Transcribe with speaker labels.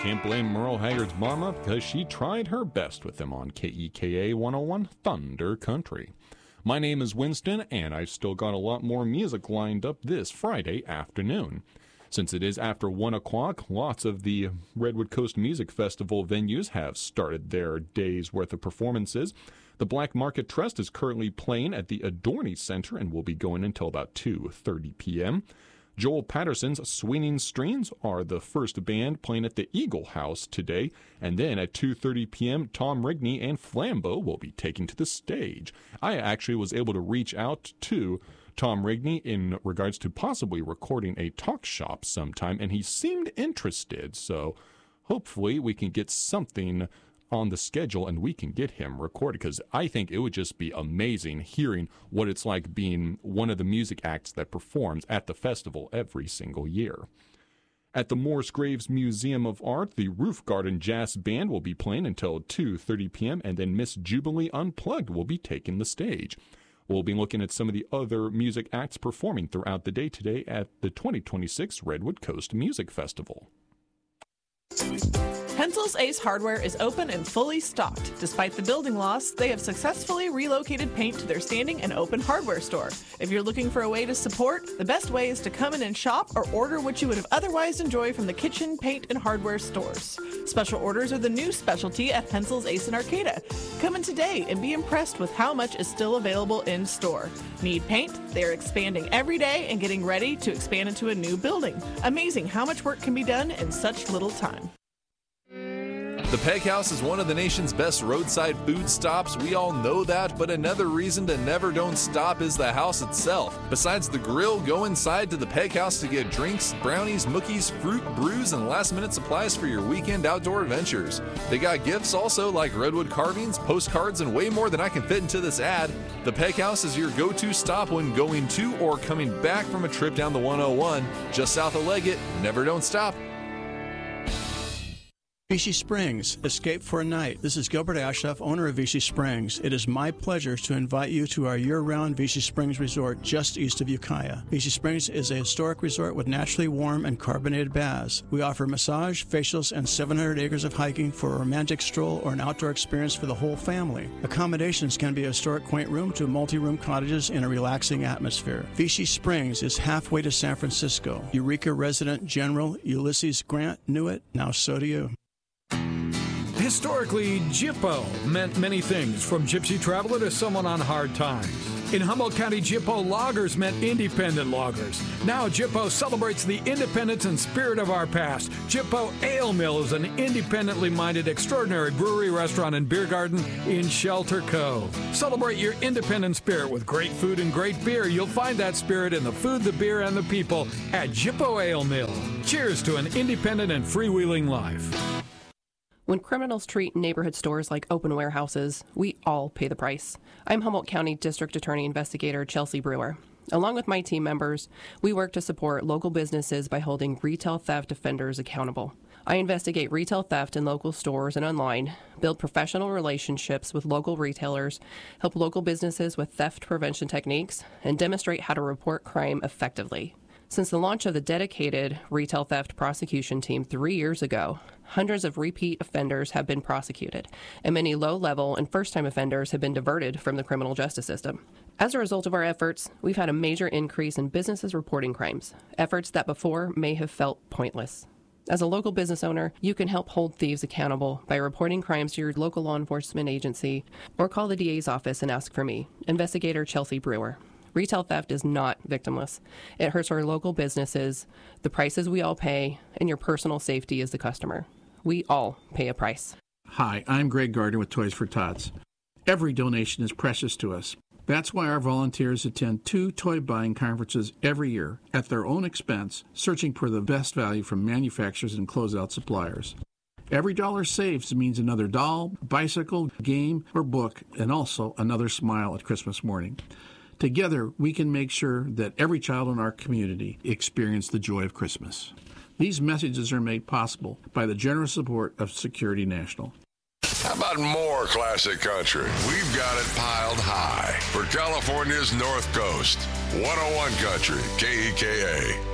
Speaker 1: can't blame Merle Haggard's mama because she tried her best with him on KEKA 101 Thunder Country. My name is Winston, and I've still got a lot more music lined up this Friday afternoon. Since it is after 1 o'clock, lots of the Redwood Coast Music Festival venues have started their day's worth of performances. The Black Market Trust is currently playing at the Adorney Center and will be going until about 2:30 p.m. Joel Patterson's Swinging Strings are the first band playing at the Eagle House today, and then at 2:30 p.m., Tom Rigney and Flambeau will be taken to the stage. I actually was able to reach out to Tom Rigney in regards to possibly recording a talk shop sometime, and he seemed interested, so hopefully we can get something on the schedule and we can get him recorded, because I think it would just be amazing hearing what it's like being one of the music acts that performs at the festival every single year. At the Morris Graves Museum of Art, the Roof Garden Jazz Band will be playing until 2:30 p.m., and then Miss Jubilee Unplugged will be taking the stage. We'll be looking at some of the other music acts performing throughout the day today at the 2026 Redwood Coast Music Festival.
Speaker 2: Pencil's Ace Hardware is open and fully stocked. Despite the building loss, they have successfully relocated paint to their standing and open hardware store. If you're looking for a way to support, the best way is to come in and shop or order what you would have otherwise enjoyed from the kitchen, paint, and hardware stores. Special orders are the new specialty at Pencil's Ace in Arcata. Come in today and be impressed with how much is still available in store. Need paint? They are expanding every day and getting ready to expand into a new building. Amazing how much work can be done in such little time.
Speaker 3: The Peg House is one of the nation's best roadside food stops. We all know that, but another reason to never don't stop is the house itself. Besides the grill, go inside to the Peg House to get drinks, brownies, mookies, fruit, brews, and last-minute supplies for your weekend outdoor adventures. They got gifts also like redwood carvings, postcards, and way more than I can fit into this ad. The Peg House is your go-to stop when going to or coming back from a trip down the 101. Just south of Leggett, never don't stop.
Speaker 4: Vichy Springs, escape for a night. This is Gilbert Ashoff, owner of Vichy Springs. It is my pleasure to invite you to our year-round Vichy Springs resort just east of Ukiah. Vichy Springs is a historic resort with naturally warm and carbonated baths. We offer massage, facials, and 700 acres of hiking for a romantic stroll or an outdoor experience for the whole family. Accommodations can be a historic quaint room to multi-room cottages in a relaxing atmosphere. Vichy Springs is halfway to San Francisco. Eureka resident General Ulysses Grant knew it, now so do you.
Speaker 5: Historically, Jippo meant many things, from gypsy traveler to someone on hard times. In Humboldt County, Jippo loggers meant independent loggers. Now Jippo celebrates the independence and spirit of our past. Jippo Ale Mill is an independently minded, extraordinary brewery, restaurant, and beer garden in Shelter Cove. Celebrate your independent spirit with great food and great beer. You'll find that spirit in the food, the beer, and the people at Jippo Ale Mill. Cheers to an independent and freewheeling life.
Speaker 6: When criminals treat neighborhood stores like open warehouses, we all pay the price. I'm Humboldt County District Attorney Investigator Chelsea Brewer. Along with my team members, we work to support local businesses by holding retail theft offenders accountable. I investigate retail theft in local stores and online, build professional relationships with local retailers, help local businesses with theft prevention techniques, and demonstrate how to report crime effectively. Since the launch of the dedicated retail theft prosecution team 3 years ago, hundreds of repeat offenders have been prosecuted, and many low-level and first-time offenders have been diverted from the criminal justice system. As a result of our efforts, we've had a major increase in businesses reporting crimes, efforts that before may have felt pointless. As a local business owner, you can help hold thieves accountable by reporting crimes to your local law enforcement agency or call the DA's office and ask for me, Investigator Chelsea Brewer. Retail theft is not victimless. It hurts our local businesses, the prices we all pay, and your personal safety as the customer. We all pay a price.
Speaker 7: Hi, I'm Greg Gardner with Toys for Tots. Every donation is precious to us. That's why our volunteers attend 2 toy buying conferences every year at their own expense, searching for the best value from manufacturers and closeout suppliers. Every dollar saved means another doll, bicycle, game, or book, and also another smile at Christmas morning. Together, we can make sure that every child in our community experiences the joy of Christmas. These messages are made possible by the generous support of Security National.
Speaker 8: How about more classic country? We've got it piled high for California's North Coast. 101 Country, KEKA.